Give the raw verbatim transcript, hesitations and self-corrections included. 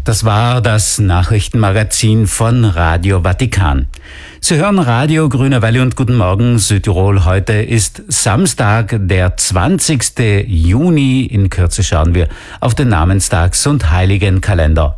Das war das Nachrichtenmagazin von Radio Vatikan. Sie hören Radio Grüne Welle und Guten Morgen Südtirol. Heute ist Samstag, der zwanzigste Juni. In Kürze schauen wir auf den Namenstags- und Heiligenkalender.